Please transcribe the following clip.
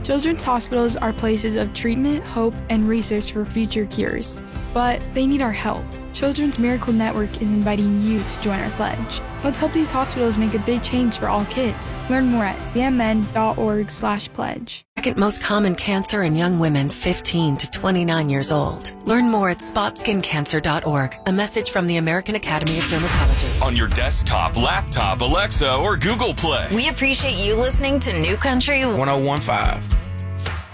Children's hospitals are places of treatment, hope, and research for future cures. But they need our help. Children's Miracle Network is inviting you to join our pledge. Let's help these hospitals make a big change for all kids. Learn more at cmn.org/pledge. Second most common cancer in young women 15 to 29 years old. Learn more at spotskincancer.org. A message from the American Academy of Dermatology. On your desktop, laptop, Alexa, or Google Play. We appreciate you listening to New Country 1015.